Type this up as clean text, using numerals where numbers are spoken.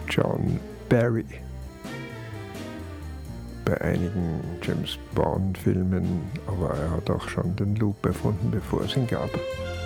John Barry. Bei einigen James Bond-Filmen, aber er hat auch schon den Loop erfunden, bevor es ihn gab.